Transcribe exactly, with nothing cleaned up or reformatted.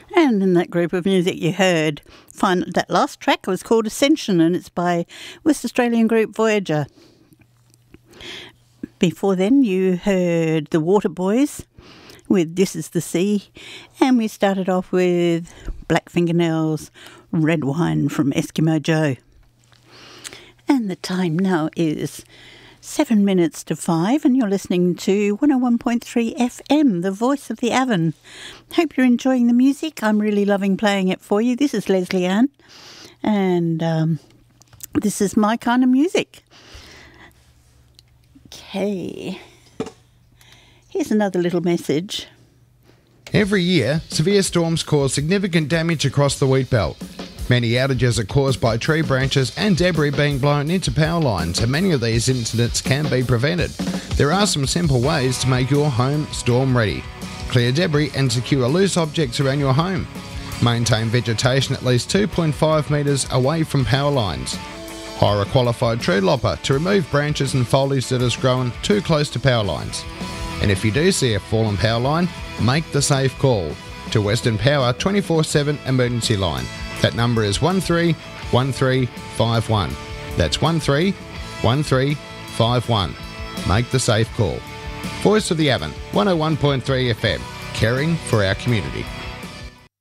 And in that group of music you heard, fun, that last track was called Ascension, and it's by West Australian group Voyager. Before then you heard the Waterboys with This Is the Sea, and we started off with Black Fingernails, Red Wine from Eskimo Joe. And the time now is seven minutes to five, and you're listening to one oh one point three F M, the voice of the Avon. Hope you're enjoying the music. I'm really loving playing it for you. This is Leslie Ann, and um, this is my kind of music. Okay, here's another little message. Every year, severe storms cause significant damage across the wheat belt. Many outages are caused by tree branches and debris being blown into power lines, and many of these incidents can be prevented. There are some simple ways to make your home storm ready. Clear debris and secure loose objects around your home. Maintain vegetation at least two point five metres away from power lines. Hire a qualified tree lopper to remove branches and foliage that has grown too close to power lines. And if you do see a fallen power line, make the safe call to Western Power twenty-four seven emergency line. That number is one three one three five one. That's one three one three five one. Make the safe call. Voice of the Avon, one oh one point three F M, caring for our community.